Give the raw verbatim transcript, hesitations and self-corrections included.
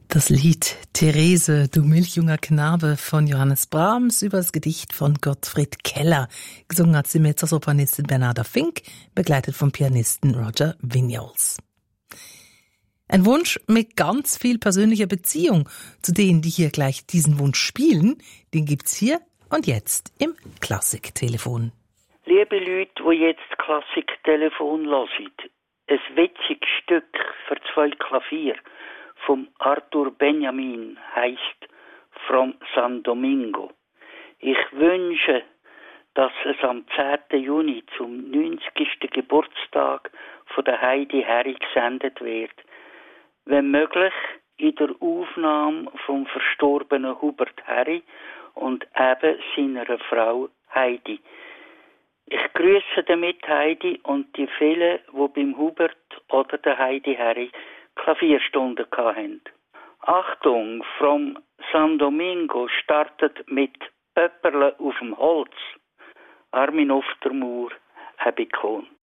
Das Lied Therese, du milchjunger Knabe von Johannes Brahms über das Gedicht von Gottfried Keller. Gesungen hat die Mezzosopranistin Bernarda Fink, begleitet vom Pianisten Roger Vignoles. Ein Wunsch mit ganz viel persönlicher Beziehung zu denen, die hier gleich diesen Wunsch spielen, den gibt's hier und jetzt im Klassiktelefon. Liebe Leute, die jetzt Klassiktelefon hören, ein witziges Stück für zwei Klavier vom Arthur Benjamin heisst From San Domingo. Ich wünsche, dass es am zehnten Juni zum neunzigsten Geburtstag von der Heidi Herri gesendet wird. Wenn möglich in der Aufnahme vom verstorbenen Hubert Herri und eben seiner Frau Heidi. Ich grüße damit Heidi und die vielen, die beim Hubert oder der Heidi Herri Klavierstunden hatten. Achtung, From San Domingo startet mit Pöpperle auf dem Holz. Armin Oftermoor, Hebikon.